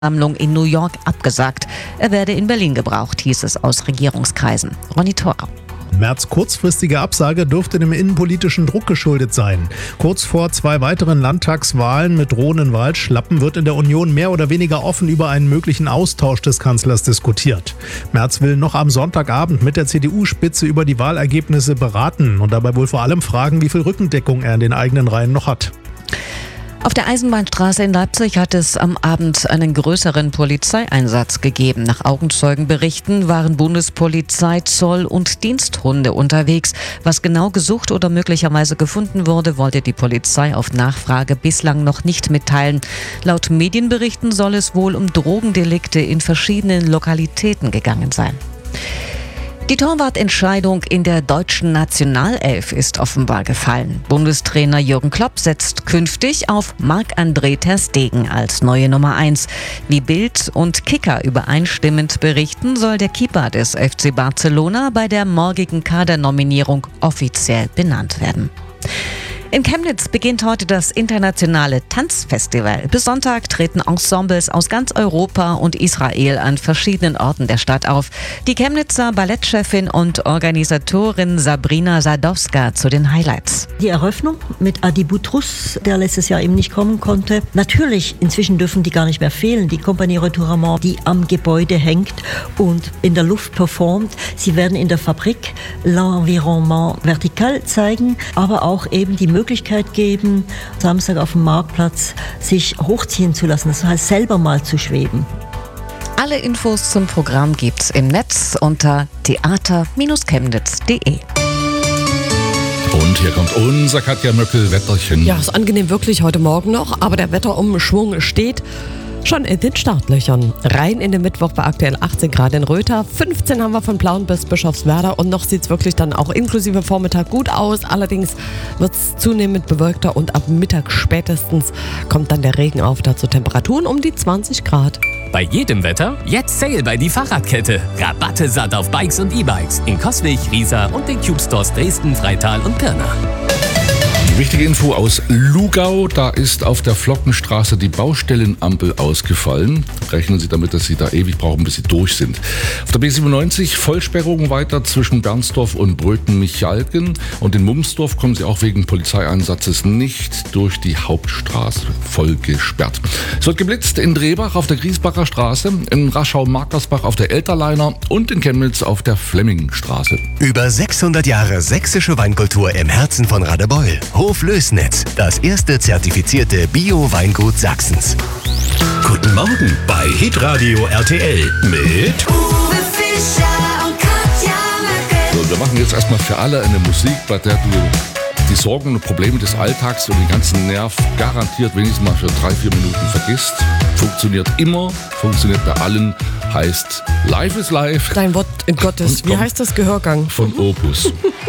Sammlung in New York abgesagt. Er werde in Berlin gebraucht, hieß es aus Regierungskreisen. Ronny Thorau. Merz' kurzfristige Absage dürfte dem innenpolitischen Druck geschuldet sein. Kurz vor 2 weiteren Landtagswahlen mit drohenden Wahlschlappen wird in der Union mehr oder weniger offen über einen möglichen Austausch des Kanzlers diskutiert. Merz will noch am Sonntagabend mit der CDU-Spitze über die Wahlergebnisse beraten und dabei wohl vor allem fragen, wie viel Rückendeckung er in den eigenen Reihen noch hat. Auf der Eisenbahnstraße in Leipzig hat es am Abend einen größeren Polizeieinsatz gegeben. Nach Augenzeugenberichten waren Bundespolizei, Zoll und Diensthunde unterwegs. Was genau gesucht oder möglicherweise gefunden wurde, wollte die Polizei auf Nachfrage bislang noch nicht mitteilen. Laut Medienberichten soll es wohl um Drogendelikte in verschiedenen Lokalitäten gegangen sein. Die Torwartentscheidung in der deutschen Nationalelf ist offenbar gefallen. Bundestrainer Jürgen Klopp setzt künftig auf Marc-André ter Stegen als neue Nummer 1. Wie Bild und Kicker übereinstimmend berichten, soll der Keeper des FC Barcelona bei der morgigen Kadernominierung offiziell benannt werden. In Chemnitz beginnt heute das internationale Tanzfestival. Bis Sonntag treten Ensembles aus ganz Europa und Israel an verschiedenen Orten der Stadt auf. Die Chemnitzer Ballettchefin und Organisatorin Sabrina Sadowska zu den Highlights. Die Eröffnung mit Adi Boutrous, der letztes Jahr eben nicht kommen konnte. Natürlich, inzwischen dürfen die gar nicht mehr fehlen. Die Compagnie Retournement, die am Gebäude hängt und in der Luft performt. Sie werden in der Fabrik l'Environnement vertikal zeigen, aber auch eben die Möglichkeit geben, Samstag auf dem Marktplatz sich hochziehen zu lassen, das heißt selber mal zu schweben. Alle Infos zum Programm gibt's im Netz unter theater-chemnitz.de. Und hier kommt unser Katja Möckel-Wetterchen. Ja, ist angenehm wirklich heute Morgen noch, aber der Wetterumschwung steht schon in den Startlöchern. Rein in den Mittwoch bei aktuell 18 Grad in Röther, 15 haben wir von Plauen bis Bischofswerda und noch sieht es wirklich dann auch inklusive Vormittag gut aus. Allerdings wird es zunehmend bewölkter und ab Mittag spätestens kommt dann der Regen auf. Dazu Temperaturen um die 20 Grad. Bei jedem Wetter jetzt Sale bei die Fahrradkette. Rabatte satt auf Bikes und E-Bikes in Coswig, Riesa und den Cube Stores Dresden, Freital und Pirna. Wichtige Info aus Lugau, da ist auf der Flockenstraße die Baustellenampel ausgefallen. Rechnen Sie damit, dass Sie da ewig brauchen, bis Sie durch sind. Auf der B97 Vollsperrung weiter zwischen Bernsdorf und Bröten-Michalken. Und in Mumsdorf kommen Sie auch wegen Polizeieinsatzes nicht durch die Hauptstraße, voll gesperrt. Es wird geblitzt in Drehbach auf der Griesbacher Straße, in Raschau-Markersbach auf der Elterleiner und in Chemnitz auf der Flemmingstraße. Über 600 Jahre sächsische Weinkultur im Herzen von Radebeul. Hof Lößnitz, das erste zertifizierte Bio-Weingut Sachsens. Guten Morgen bei Hitradio RTL mit Uwe Fischer und Katja Möckel. So, wir machen jetzt erstmal für alle eine Musik, bei der du die Sorgen und Probleme des Alltags und den ganzen Nerv garantiert wenigstens mal für 3-4 Minuten vergisst. Funktioniert immer, funktioniert bei allen, heißt Life is Life. Dein Wort in Gottes, wie heißt das Gehörgang? Von Opus.